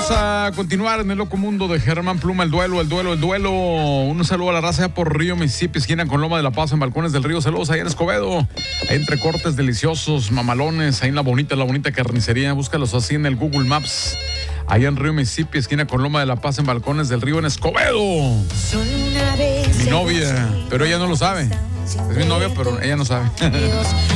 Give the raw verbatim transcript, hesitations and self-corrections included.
Vamos a continuar en el loco mundo de Germán Pluma, el duelo, el duelo, el duelo. Un saludo a la raza allá por Río Mississippi, esquina con Loma de la Paz, en Balcones del Río. Saludos allá en Escobedo. Ahí entre cortes deliciosos, mamalones, ahí en la bonita, la bonita carnicería. Búscalos así en el Google Maps. Allá en Río Mississippi, esquina con Loma de la Paz, en Balcones del Río, en Escobedo. Mi novia, pero ella no lo sabe. Es mi novia, pero ella no sabe.